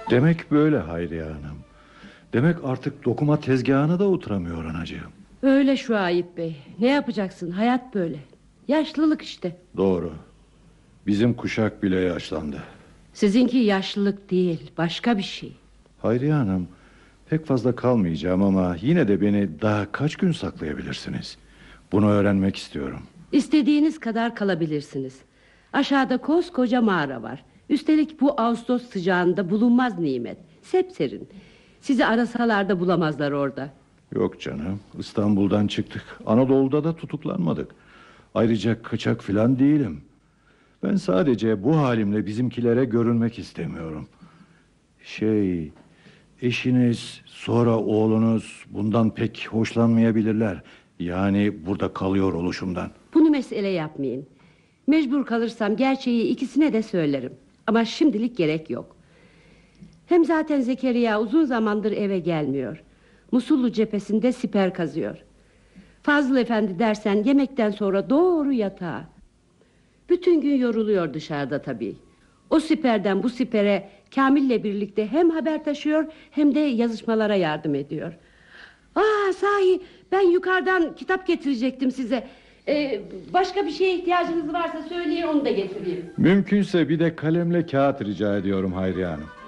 Demek böyle Hayriye Hanım. Demek artık dokuma tezgahına da oturamıyor anacığım. Öyle Şuayb Bey. Ne yapacaksın, hayat böyle. Yaşlılık işte. Doğru. Bizim kuşak bile yaşlandı. Sizinki yaşlılık değil, başka bir şey. Hayriye Hanım, pek fazla kalmayacağım ama yine de beni daha kaç gün saklayabilirsiniz? Bunu öğrenmek istiyorum. İstediğiniz kadar kalabilirsiniz. Aşağıda koskoca mağara var. Üstelik bu Ağustos sıcağında bulunmaz nimet. Sepserin. Sizi arasalar da bulamazlar orada. Yok canım, İstanbul'dan çıktık. Anadolu'da da tutuklanmadık. Ayrıca kaçak filan değilim. Ben sadece bu halimle bizimkilere görünmek istemiyorum. Eşiniz, sonra oğlunuz bundan pek hoşlanmayabilirler. Yani burada kalıyor oluşumdan. Bunu mesele yapmayın. Mecbur kalırsam gerçeği ikisine de söylerim. Ama şimdilik gerek yok. Hem zaten Zekeriya uzun zamandır eve gelmiyor. Musullu cephesinde siper kazıyor. Fazıl Efendi dersen yemekten sonra doğru yatağa. Bütün gün yoruluyor dışarıda tabii. O siperden bu sipere Kamil'le birlikte hem haber taşıyor hem de yazışmalara yardım ediyor. Sahi ben yukarıdan kitap getirecektim size. Başka bir şeye ihtiyacınız varsa söyleyin, onu da getireyim. Mümkünse bir de kalemle kağıt rica ediyorum Hayriye Hanım.